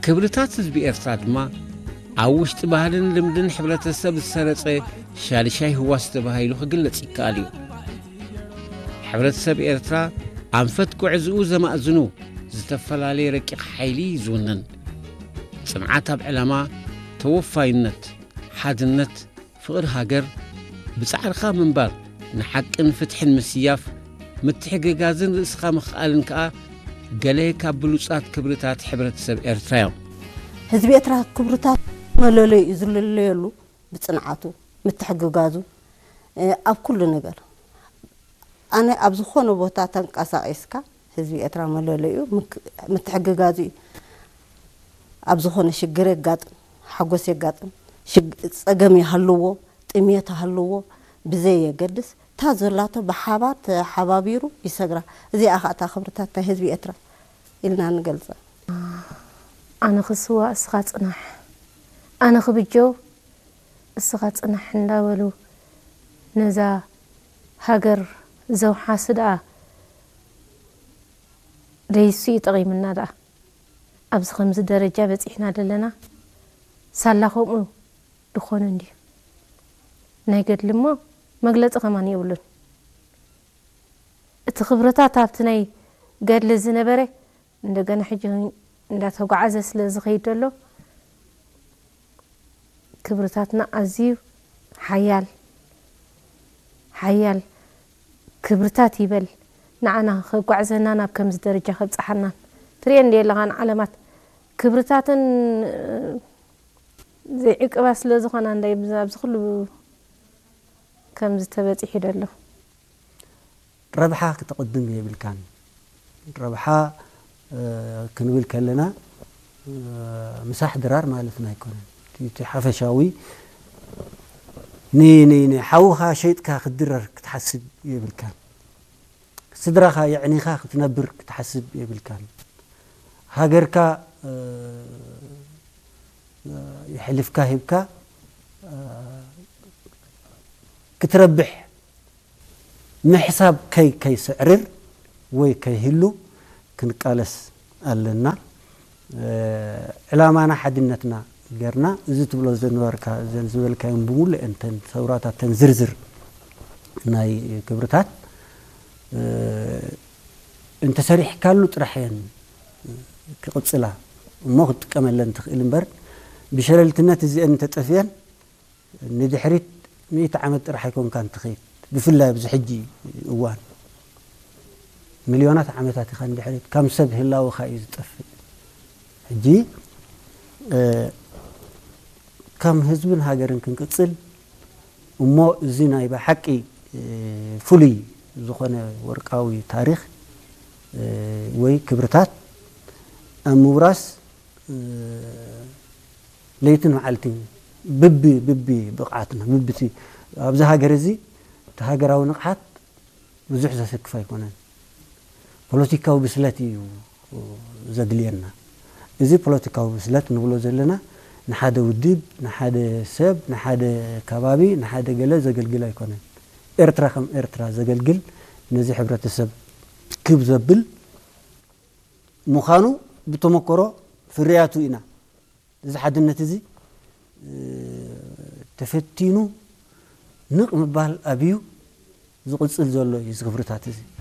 ክብርታት ህዝቢ ኤርትራ ድማ ኣብ ውሽጢ ባህልን ልምድን ሕብረተሰብ ዝሰረጸ ሻልሻይ ህዋስ ተባሂሉ ክግለጽ ይከኣል እዩ። ሕብረተሰብ ኤርትራ ኣንፈት ጉዕዝኡ ዘማእዝኑ ዝተፈላለየ ረቂቕ ሓይሊ ዝውነን ጽንዓት ኣብ ዕላማ ተወፋይነት ሓድነት ፍቕሪ ሃገር ብጻዕርኻ ምንባር ንሓቅን ፍትሕን ምስያፍ ምትሕግጋዝን ርእስኻ ምኽኣልን ከኣ ገለ ካብ ብሉጻት ክብርታት ሕብረተሰብ ኤርትራ እዮም። ህዝቢ ኤርትራ ክብርታት መለለዩ ዝልለየሉ ብጽንዓቱ ምትሕግጋዙ ኣብ ኩሉ ነገር ኣነ ኣብ ዝኾነ ቦታ ተንቀሳቒስካ ህዝቢ ኤርትራ መለለዩ ምትሕግጋዙ ኣብ ዝኾነ ሽግር የጋጥም ሓጎስ የጋጥም ጸገም ይሃልዎ ጥሜት ሃልዎ ብዘይ የገድስ ታዘላቶ በሓባር ተሓባቢሩ ይሰግራ እዚኣ ኸእታ ክብርታት ናይ ህዝቢ ኤርትራ ኢልና ንገልጸ ኣነ ክስዋ እስኻ ጽናሕ ኣነ ክብጆው እስኻ ጽናሕ እንዳበሉ ነዛ ሃገር ዘውሓስ ደኣ ለይሱ ይጠቒምና ደኣ ኣብዚ ከምዚ ደረጃ በፂሕና ዘለና ሳላ ከምኡ ድኾነ እንድዩ ናይ ገድሊ እሞ መግለፂ ከማን የብሉን እቲ ክብረታት ኣብቲ ናይ ገድሊ ዝነበረ እንደገና ሕጂ እንዳተጓዓዘ ስለ ዝኸይድ ዘሎ ክብረታትና ኣዝዩ ሓያል ክብርታት ይበል ንዓና ክጓዓዘና ናብ ከምዚ ደረጃ ከብፅሓና ትሪኦ እንደ ለኻን ዓለማት ክብርታትን ዘይዕቅባ ስለ ዝኾና እንዳይ ኣብዚ ኩሉ ከምዚ ተበፂሑ ደሎ ረብሓ ክትቅድም የብልካን ረብሓ ክንብል ከለና ምሳሕ ድራር ማለትና ኣይኮነን እቲ ሓፈሻዊ ኒ ሓውኻ ሸይጥካ ክድረር ክትሓስብ የብልካን ስድራኻ የዕኒኻ ክትነብር ክትሓስብ የብልካን ሃገርካ يحلفك هبك كتربح محساب كي سعرر وي كي هلو كنقالس قالنا علامانا حدنتنا غيرنا زي تبلو زنوركا زنزبلكا ينبول انت ثورات تنزرزر ناي كبرتات انت سريح كالو طرحين كقصلا ما تكملن تخيل مبر بشللتنا زي انت طفيان ندحريت 100 عام راح يكون كان تخيل بفلا بزحجي وان مليونات عامات خان دحريت كم سب هلا وخايز طف حجي كم حزبن هاجرن كنقصل ومو زينا يبقى حقي فلي زخونه ورقاوي تاريخ وي كبرتات اموراس ليتن معلتين ببي بقعتنا ببتي ابزا هاجرزي تهاجراو نقحات بزح زسكفا يكونن بوليتيكاو بسلاتي زدلينا اذا بوليتيكاو بسلات نقولو زلنا نحاده وديب نحاده سب نحاده كبابي نحاده جلا زغلغل يكونن ارترا خم ارترا زغلغل نزي حبرتسب كب زبل مخانو بتمكرو في رياتو إنا إذا حد النتيجة تفتينو نقم بال أبيو زقص الزلوا يزغفرتها تزي